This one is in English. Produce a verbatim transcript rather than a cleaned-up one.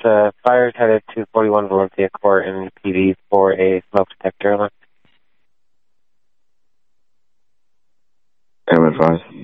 uh, fires headed to forty-one Valencia Court in P D for a smoke detector. I'm advised.